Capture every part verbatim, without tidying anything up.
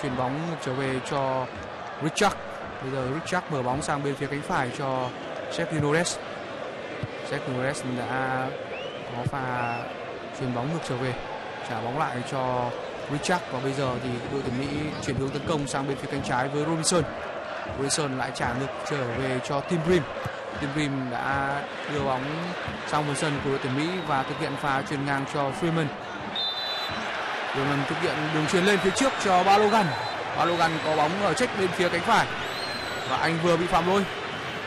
chuyền bóng trở về cho Richard. Bây giờ Richard mở bóng sang bên phía cánh phải cho Sergio Nores. Sergio Nores đã có pha chuyền bóng ngược trở về, trả bóng lại cho Richard, và bây giờ thì đội tuyển Mỹ chuyển hướng tấn công sang bên phía cánh trái với Robinson. Robinson lại trả ngược trở về cho Tim Brim. Tim Brim đã đưa bóng sang phần sân của đội tuyển Mỹ và thực hiện pha chuyền ngang cho Freeman. Freeman thực hiện đường chuyền lên phía trước cho Balogun. Balogun có bóng ở check bên phía cánh phải và anh vừa bị phạm lỗi.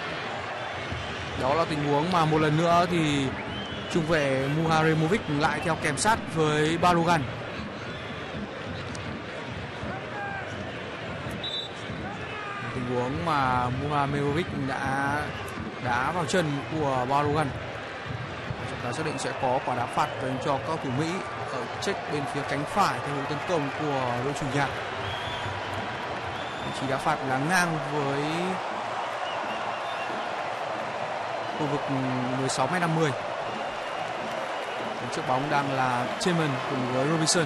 Đó là tình huống mà một lần nữa thì trung vệ Muharemovic lại theo kèm sát với Balogun. Tình huống mà Muharemovic đã đá vào chân của Balogun. Chúng ta xác định sẽ có quả đá phạt dành cho các cầu thủ Mỹ ở check bên phía cánh phải theo hướng tấn công của đội chủ nhà. Vị trí đá phạt là ngang với khu vực mười sáu mét năm mươi. Trước bóng đang là Tillman cùng với Robinson.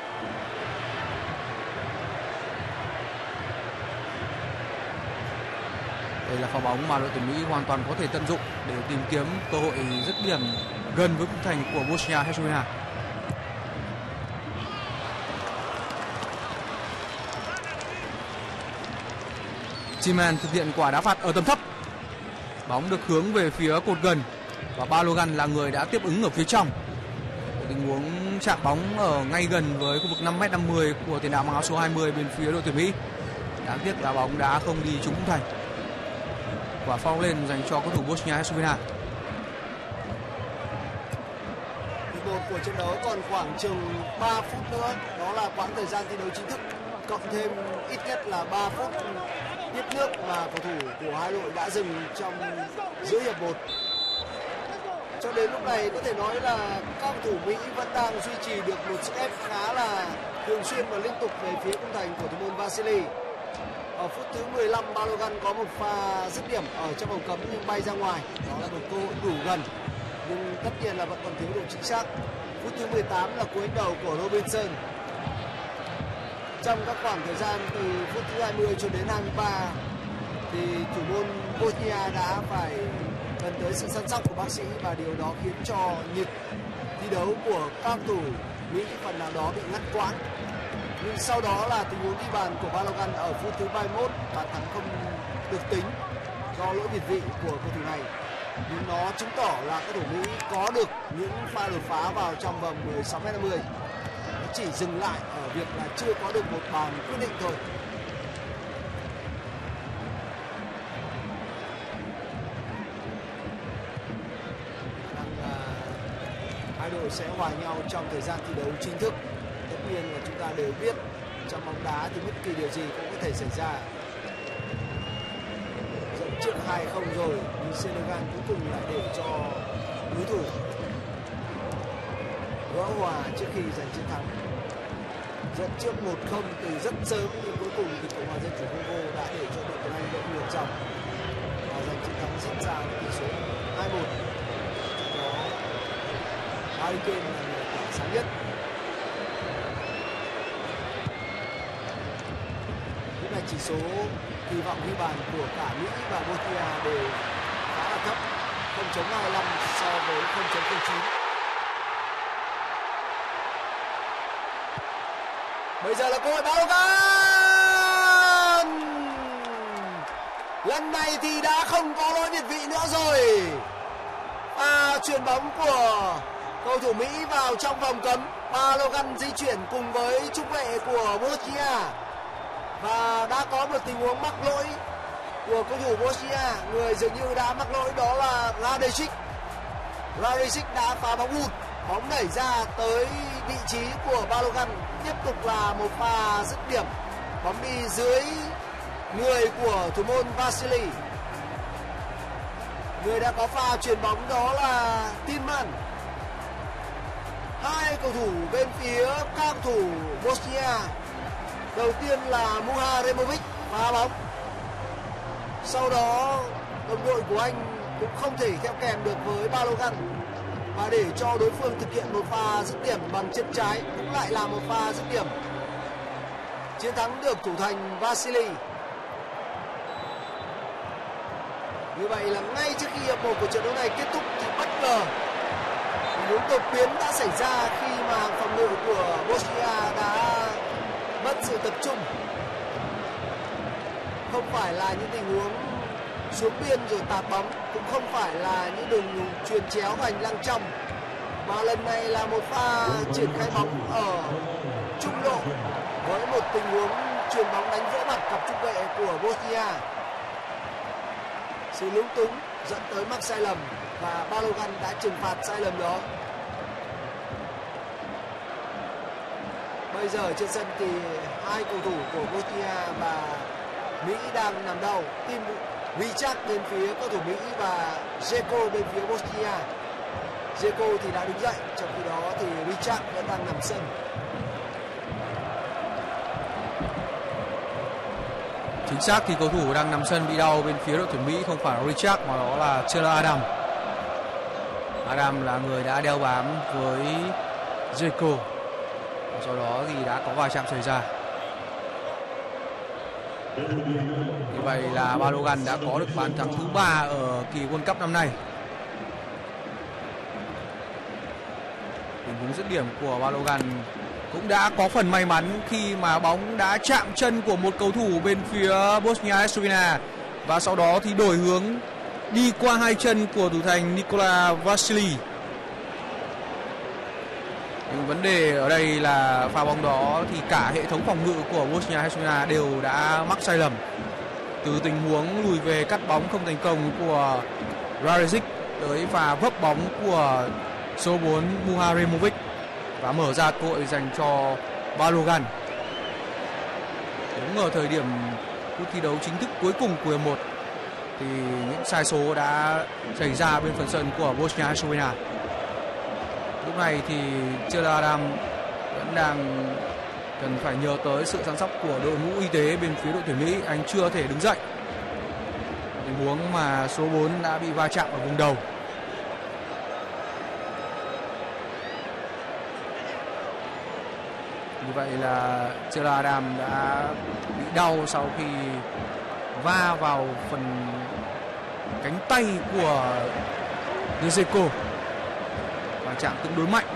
Đây là pha bóng mà đội tuyển Mỹ hoàn toàn có thể tận dụng để tìm kiếm cơ hội dứt điểm gần với khung thành của Bosnia-Herzegovina. Tillman thực hiện quả đá phạt ở tầm thấp. Bóng được hướng về phía cột gần và Balogun là người đã tiếp ứng ở phía trong. Tình huống chạm bóng ở ngay gần với khu vực năm mét năm mươi của tiền đạo mang áo số hai mươi bên phía đội tuyển Mỹ. Đáng tiếc là bóng đã không đi trúng khung thành. Quả foul lên dành cho cầu thủ Bosnia-Herzegovina. Một của trận đấu còn khoảng chừng ba phút nữa, đó là quãng thời gian thi đấu chính thức, cộng thêm ít nhất là ba phút tiếp nước mà cầu thủ của hai đội đã dừng trong giữa hiệp một. Cho đến lúc này có thể nói là các cầu thủ Mỹ vẫn đang duy trì được một sức ép khá là thường xuyên và liên tục về phía khung thành của thủ môn Vasily. Ở phút thứ mười lăm, Balogun có một pha dứt điểm ở trong vòng cấm nhưng bay ra ngoài. Đó là một cơ hội đủ gần, nhưng tất nhiên là vẫn còn thiếu độ chính xác. Phút thứ mười tám là cú đánh đầu của Robinson. Trong các khoảng thời gian từ phút thứ hai mươi cho đến hai mươi ba thì thủ môn Bosnia đã phải cần tới sự săn sóc của bác sĩ, và điều đó khiến cho nhịp thi đấu của các cầu thủ Mỹ phần nào đó bị ngắt quãng. Nhưng sau đó là tình huống ghi bàn của Balogun ở phút thứ ba mươi mốt, bàn thắng không được tính do lỗi việt vị của cầu thủ này. Nhưng nó chứng tỏ là các cầu thủ Mỹ có được những pha đột phá vào trong vòng mười sáu mét năm mươi. Nó chỉ dừng lại ở việc là chưa có được một bàn quyết định thôi. Hai đội sẽ hòa nhau trong thời gian thi đấu chính thức. Tất nhiên là chúng ta đều biết trong bóng đá thì bất kỳ điều gì cũng có thể xảy ra. Dẫn trước hai không rồi nhưng Senegal cuối cùng lại để cho đối thủ gỡ hòa trước khi giành chiến thắng. Dẫn trước một không từ rất sớm nhưng cuối cùng thì Cộng hòa Dân chủ Congo đã để cho đội tuyển Anh đội ngược dòng và giành chiến thắng rất ra với tỷ số hai một. Harry Kane là người tỏa sáng nhất. Những này chỉ số kỳ vọng ghi bàn của cả Mỹ và Bosnia đều khá là thấp, không chấm hai mươi lăm so với không chấm không chín. Bây giờ là cơ hội Balogun. Lần này thì đã không có lỗi việt vị nữa rồi. À, chuyền bóng của cầu thủ Mỹ vào trong vòng cấm. Balogun di chuyển cùng với trung vệ của Bosnia và đã có một tình huống mắc lỗi của cầu thủ Bosnia. Người dường như đã mắc lỗi đó là Radecic. Radecic đã phá bóng hụt, bóng đẩy ra tới vị trí của Balogun. Tiếp tục là một pha dứt điểm, bóng đi dưới người của thủ môn Vasily. Người đã có pha chuyền bóng đó là Tillman. Hai cầu thủ bên phía các cầu thủ Bosnia. Đầu tiên là Muharemovic phá bóng. Sau đó đồng đội của anh cũng không thể theo kèm được với Balogun và để cho đối phương thực hiện một pha dứt điểm bằng chân trái, cũng lại là một pha dứt điểm chiến thắng được thủ thành Vasily. Như vậy là ngay trước khi hiệp một của trận đấu này kết thúc thì bất ngờ tình huống đột biến đã xảy ra khi mà phòng ngự của Bosnia đã mất sự tập trung. Không phải là những tình huống xuống biên rồi tạt bóng, cũng không phải là những đường chuyền chéo vào hành lang trong, mà lần này là một pha triển khai bóng ở trung lộ với một tình huống chuyền bóng đánh vỡ mặt cặp trung vệ của Bosnia. Sự lúng túng dẫn tới mắc sai lầm và Balogan đã trừng phạt sai lầm đó. Bây giờ trên sân thì hai cầu thủ của Bosnia và Mỹ đang nằm đau. Tim Richard bên phía cầu thủ Mỹ và Zeko bên phía Bosnia. Zeko thì đã đứng dậy, trong khi đó thì Richard vẫn đang nằm sân. Chính xác thì cầu thủ đang nằm sân bị đau bên phía đội tuyển Mỹ không phải là Richard mà đó là Taylor Adam. Adam là người đã đeo bám với Zeko. Sau đó thì đã có va chạm xảy ra. Như vậy là Balogan đã có được bàn thắng thứ ba ở kỳ World Cup năm nay. Tình huống dứt điểm của Balogan cũng đã có phần may mắn khi mà bóng đã chạm chân của một cầu thủ bên phía Bosnia-Herzegovina và sau đó thì đổi hướng đi qua hai chân của thủ thành Nikola Vasily. Nhưng vấn đề ở đây là pha bóng đó thì cả hệ thống phòng ngự của Bosnia-Herzegovina đều đã mắc sai lầm. Từ tình huống lùi về cắt bóng không thành công của Radezic tới pha vấp bóng của số bốn Muharemovic và mở ra cơ hội dành cho Balogan. Đúng ở thời điểm phút thi đấu chính thức cuối cùng của hiệp một thì những sai số đã xảy ra bên phần sân của Bosnia-Herzegovina. Lúc này thì Taylor Adam vẫn đang cần phải nhờ tới sự chăm sóc của đội ngũ y tế bên phía đội tuyển Mỹ. Anh chưa thể đứng dậy. Tình huống mà số bốn đã bị va chạm ở vùng đầu. Như vậy là Taylor Adam đã bị đau sau khi va vào phần cánh tay của Zeko. Va chạm tương đối mạnh.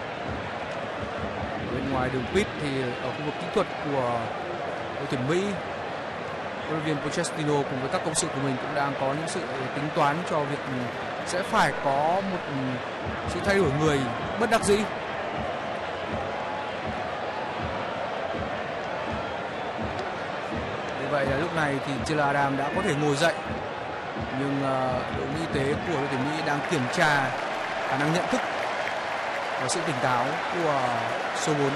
Bên ngoài đường pit thì ở khu vực kỹ thuật của đội tuyển Mỹ, huấn luyện viên Pochettino cùng với các cộng sự của mình cũng đang có những sự tính toán cho việc sẽ phải có một sự thay đổi người bất đắc dĩ. Như vậy là lúc này thì Taylor Adam đã có thể ngồi dậy, nhưng đội ngũ y tế của đội tuyển Mỹ đang kiểm tra khả năng nhận thức và sự tỉnh táo của số bốn.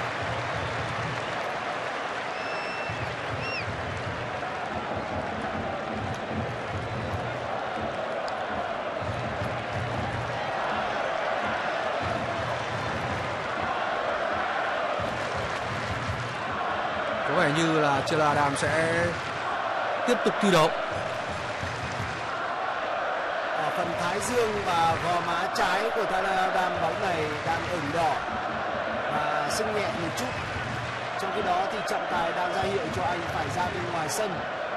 Có vẻ như là Taylor Adam sẽ tiếp tục thi đấu. Ở phần thái dương và gò má trái của Taylor Adam, bóng này đang ửng đỏ và sưng nhẹ một chút. Trong khi đó thì trọng tài đang ra hiệu cho anh phải ra bên ngoài sân.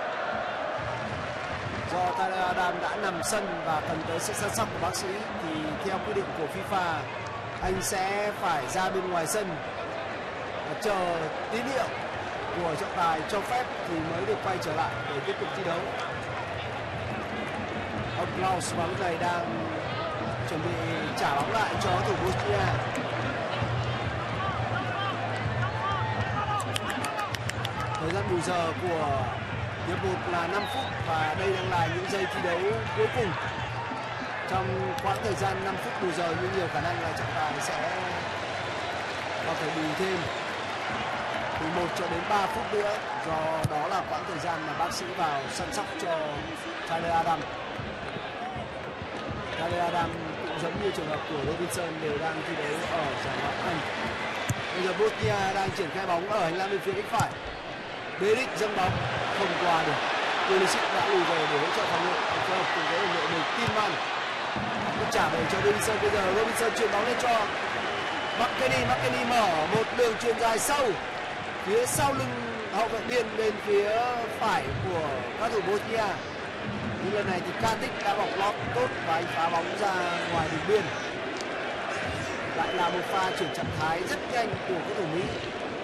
Do Taylor Adam đã nằm sân và cần tới sự chăm sóc của bác sĩ thì theo quy định của FIFA, anh sẽ phải ra bên ngoài sân và chờ tín hiệu của trọng tài cho phép thì mới được quay trở lại để tiếp tục thi đấu. Ông Klaus vào lúc này đang chuẩn bị trả bóng lại cho thủ Bosnia. Thời gian bù giờ của hiệp một là năm phút và đây đang là những giây thi đấu cuối cùng. Trong quãng thời gian năm phút bù giờ nhưng nhiều khả năng là trọng tài sẽ có thể bù thêm từ một cho đến ba phút nữa, do đó là quãng thời gian mà bác sĩ vào chăm sóc cho Taylor Adam. Taylor Adam cũng giống như trường hợp của Robinson đều đang thi đấu ở giải Ngoại hạng Anh. Bây giờ Bosnia đang triển khai bóng ở hành lang bên phía cánh phải. Beric dâng bóng không qua được. Pulisic đã lùi về để hỗ trợ phòng ngự, phối hợp cùng với đồng đội mình Tillman. Cũng trả về cho Robinson. Bây giờ Robinson chuyển bóng lên cho McKennie. McKennie mở một đường chuyền dài sâu. phía sau lưng hậu vệ biên bên phía phải của các thủ Bosnia. Nhưng lần này thì Katic đã bọc lót tốt và anh phá bóng ra ngoài đường biên. Lại là một pha chuyển trạng thái rất nhanh của các thủ Mỹ.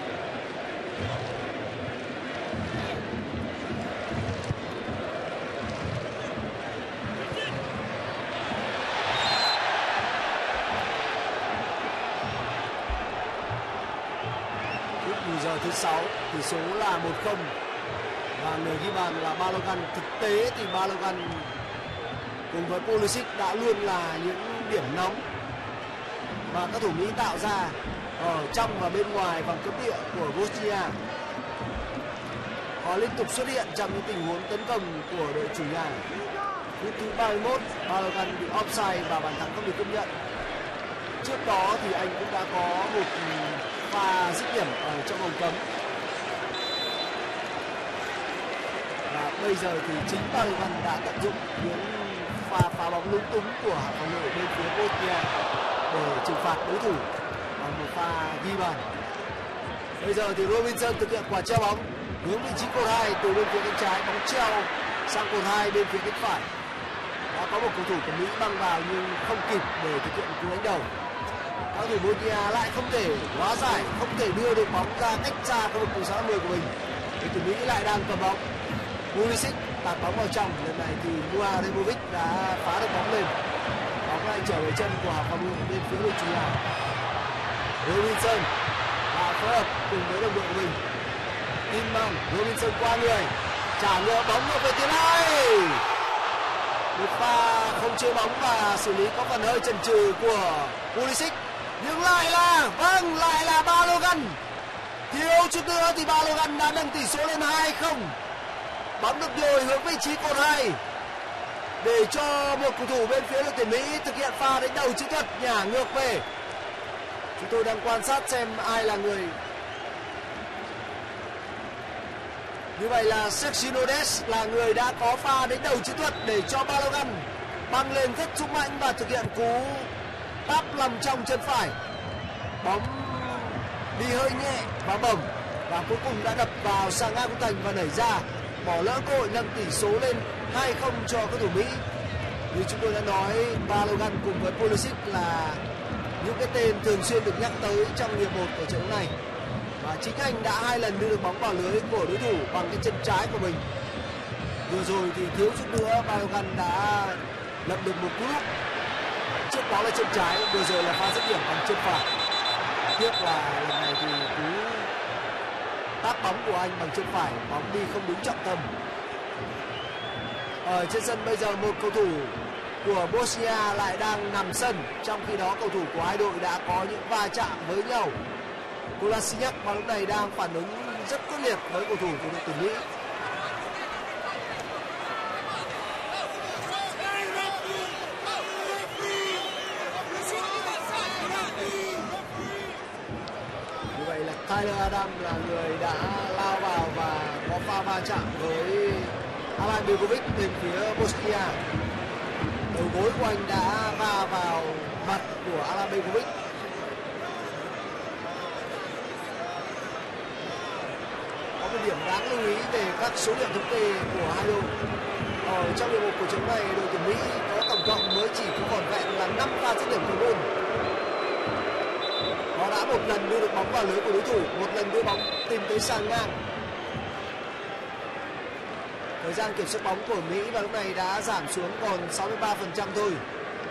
Phút bù giờ thứ sáu, tỷ số là một không. Và người ghi bàn là Balogan. Thực tế thì Balogan cùng với Pulisic đã luôn là những điểm nóng mà các thủ Mỹ tạo ra ở trong và bên ngoài vòng cấm địa của Bosnia. Họ liên tục xuất hiện trong những tình huống tấn công của đội chủ nhà. Phút thứ ba mươi mốt, Balogan bị offside và bàn thắng không được công nhận. Trước đó thì anh cũng đã có một pha dứt điểm ở trong vòng cấm. Và bây giờ thì chính Balogan đã tận dụng những pha phá bóng lúng túng của hàng phòng ngự bên phía Bosnia để trừng phạt đối thủ bằng một pha ghi bàn. Bây giờ thì Robinson thực hiện quả treo bóng hướng vị trí cột hai từ bên phía cánh trái, bóng treo sang cột hai bên phía cánh phải. Đã có một cầu thủ của Mỹ băng vào nhưng không kịp để thực hiện cú đánh đầu. Các thủ Bosnia lại không thể hóa giải, không thể đưa được bóng ra cách xa khu vực từ sáu mươi của mình. Đội tuyển Mỹ lại đang cầm bóng. Pulisic tạt bóng vào trong, lần này thì Muaremovic đã phá được bóng lên. Bóng lại trở về chân của hàng phòng ngự bên phía đội chủ nhà. Robinson đã phối hợp cùng với đồng đội của mình. Tillman, Robinson qua người, trả ngược bóng ngược về tiền hai. Một pha không chế bóng và xử lý có phần hơi chần chừ của Pulisic, nhưng lại là vâng lại là Balogan. Thiếu chút nữa thì Balogan đã nâng tỷ số lên hai không. Bóng được nhồi hướng vị trí cột hai để cho một cầu thủ bên phía đội tuyển Mỹ thực hiện pha đánh đầu chiến thuật nhả ngược về. Chúng tôi đang quan sát xem ai là người. Như vậy là Sergio Des là người đã có pha đánh đầu chiến thuật để cho Balogan băng lên rất dũng mãnh và thực hiện cú táp nằm trong chân phải. Bóng đi hơi nhẹ và bổng và cuối cùng đã đập vào sàng ngang khung thành và nảy ra, bỏ lỡ cơ hội nâng tỷ số lên hai không cho các thủ Mỹ. Như chúng tôi đã nói, Balogan cùng với Pulisic là những cái tên thường xuyên được nhắc tới trong hiệp một của trận đấu này. Và chính anh đã hai lần đưa được bóng vào lưới của đối thủ bằng cái chân trái của mình. Vừa rồi thì thiếu chút nữa Balogan đã lập được một cú đúp. Trước đó là chân trái, vừa rồi là pha dứt điểm bằng chân phải. Tiếc là lần này thì cú tát bóng của anh bằng chân phải, bóng đi không đúng trọng tâm. Ở trên sân bây giờ một cầu thủ của Bosnia lại đang nằm sân, trong khi đó cầu thủ của hai đội đã có những va chạm với nhau. Kolasinac vào lúc này đang phản ứng rất quyết liệt với cầu thủ của đội tuyển Mỹ. Như vậy là Tyler Adam là người đã lao vào và có pha va chạm với Alan Begovic bên phía Bosnia. Đầu gối của anh đã va vào mặt của Alan Begovic. Có một điểm đáng lưu ý về các số liệu thống kê của hai đội. Ở trong hiệp một của trận này, đội tuyển Mỹ có tổng cộng mới chỉ có vỏn vẹn là năm pha dứt điểm thành công. Họ đã một lần đưa được bóng vào lưới của đối thủ, một lần đưa bóng tìm tới sàng ngang. Thời gian kiểm soát bóng của Mỹ vào lúc này đã giảm xuống còn sáu mươi ba phần trăm thôi.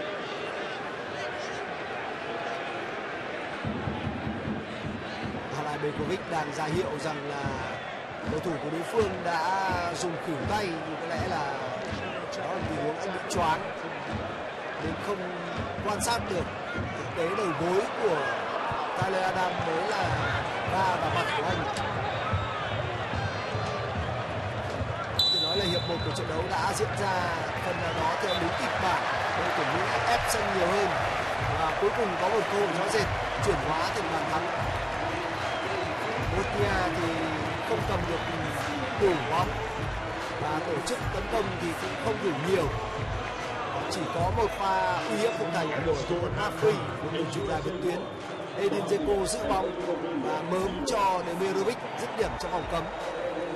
Alan Begovic đang ra hiệu rằng là cầu thủ của đối phương đã dùng khuỷu tay, nhưng có lẽ là đó là tình huống anh bị choáng nên không quan sát được. Thực tế đầu gối của Tyler Adam mới là va vào mặt của anh. Tôi nói là hiệp một của trận đấu đã diễn ra phần nào đó theo đúng kịch bản, đội tuyển Mỹ ép sân nhiều hơn và cuối cùng có một cơ hội rõ rệt chuyển hóa thành bàn thắng. Bosnia thì không cầm được đủ bóng và tổ chức tấn công thì cũng không đủ nhiều. Chỉ có một pha uy hiếp khung thành của Johan Afri, một đội chủ nhà bên tuyến. Edin Dzeko giữ bóng và mớm cho Demirovic dứt điểm trong vòng cấm.